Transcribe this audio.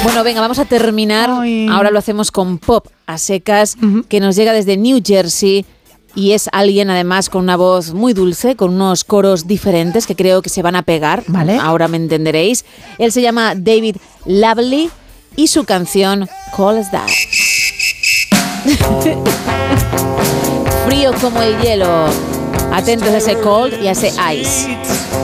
Bueno, venga, vamos a terminar. Ay. Ahora lo hacemos con pop a secas, que nos llega desde New Jersey. Y es alguien, además, con una voz muy dulce, con unos coros diferentes que creo que se van a pegar. Vale. Ahora me entenderéis. Él se llama David Lovely y su canción Cold as That. Frío como el hielo. Atentos a ese cold y a ese ice.